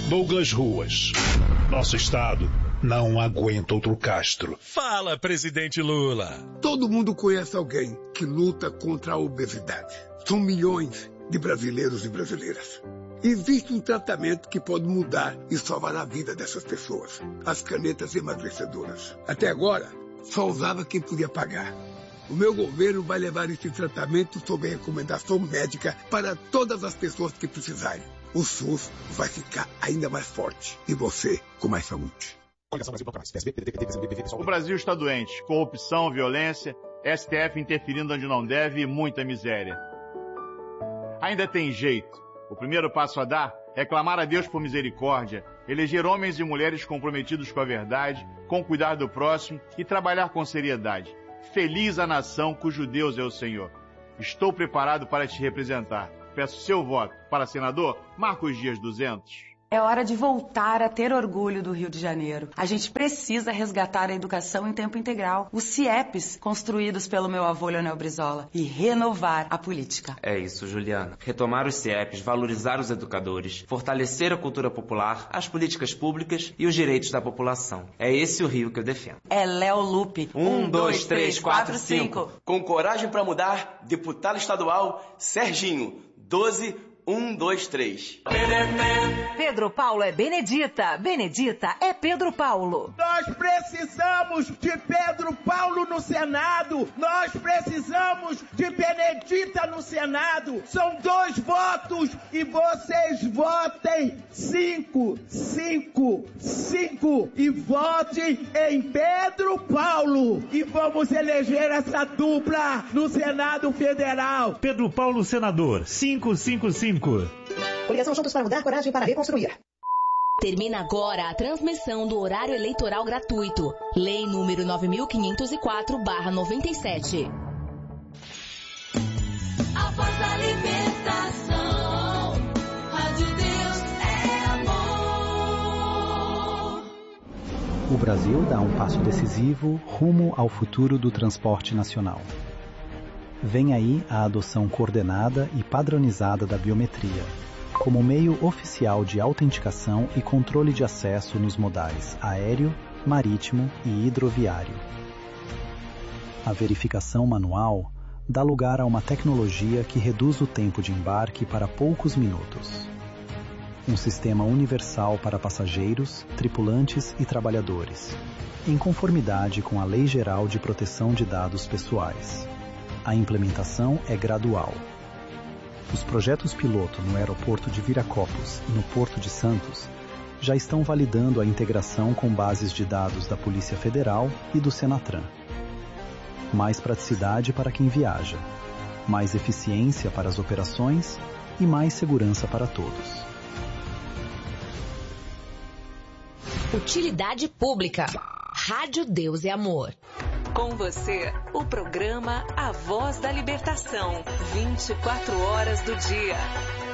Douglas Ruas. Nosso estado não aguenta outro Castro. Fala, presidente Lula. Todo mundo conhece alguém que luta contra a obesidade. São milhões de brasileiros e brasileiras. Existe um tratamento que pode mudar e salvar a vida dessas pessoas. As canetas emagrecedoras. Até agora, só usava quem podia pagar. O meu governo vai levar esse tratamento sob recomendação médica para todas as pessoas que precisarem. O SUS vai ficar ainda mais forte e você com mais saúde. O Brasil está doente. Corrupção, violência, STF interferindo onde não deve e muita miséria. Ainda tem jeito. O primeiro passo a dar é clamar a Deus por misericórdia, eleger homens e mulheres comprometidos com a verdade, com o cuidar do próximo e trabalhar com seriedade. Feliz a nação cujo Deus é o Senhor. Estou preparado para te representar. Peço seu voto. Para senador, Marcos Dias 200. É hora de voltar a ter orgulho do Rio de Janeiro. A gente precisa resgatar a educação em tempo integral, os CIEPs construídos pelo meu avô Leonel Brizola e renovar a política. É isso, Juliana. Retomar os CIEPs, valorizar os educadores, fortalecer a cultura popular, as políticas públicas e os direitos da população. É esse o Rio que eu defendo. É Léo Lupe. 1, 2, 3, 4, 5. Com coragem pra mudar, deputado estadual Serginho, 12 1, 2, 3. Pedro Paulo é Benedita. Benedita é Pedro Paulo. Nós precisamos de Pedro Paulo no Senado. Nós precisamos de Benedita no Senado. São 2 votos e vocês votem 5, 5, 5 e votem em Pedro Paulo. E vamos eleger essa dupla no Senado Federal. Pedro Paulo, senador, 555. Coligação Juntos para Mudar, Coragem para Reconstruir. Termina agora a transmissão do horário eleitoral gratuito. Lei número 9504/97. A voz da libertação. Rádio Deus é amor. O Brasil dá um passo decisivo rumo ao futuro do transporte nacional. Vem aí a adoção coordenada e padronizada da biometria, como meio oficial de autenticação e controle de acesso nos modais aéreo, marítimo e hidroviário. A verificação manual dá lugar a uma tecnologia que reduz o tempo de embarque para poucos minutos. Um sistema universal para passageiros, tripulantes e trabalhadores, em conformidade com a Lei Geral de Proteção de Dados Pessoais. A implementação é gradual. Os projetos piloto no aeroporto de Viracopos e no Porto de Santos já estão validando a integração com bases de dados da Polícia Federal e do Senatran. Mais praticidade para quem viaja, mais eficiência para as operações e mais segurança para todos. Utilidade pública. Rádio Deus é Amor. Com você, o programa A Voz da Libertação. 24 horas do dia.